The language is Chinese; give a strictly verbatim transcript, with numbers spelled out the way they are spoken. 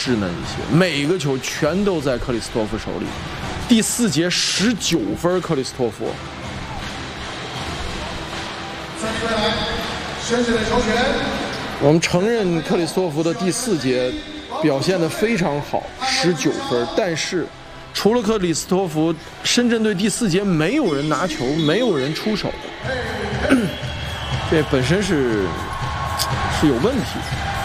稚嫩一些，每个球全都在克里斯托夫手里。第四节十九分，克里斯托夫。 三比未来，先生的球权。 我们承认克里斯托夫的第四节表现得非常好，十九分，但是除了克里斯托夫，深圳队第四节没有人拿球，没有人出手，这本身是是有问题。